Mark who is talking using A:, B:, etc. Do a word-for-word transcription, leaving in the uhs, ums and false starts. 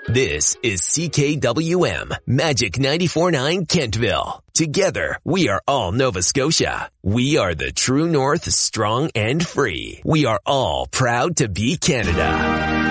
A: This is C K W M Magic ninety-four point nine Kentville. Together, we are all Nova Scotia. We are the true north, strong and free. We are all proud to be Canada.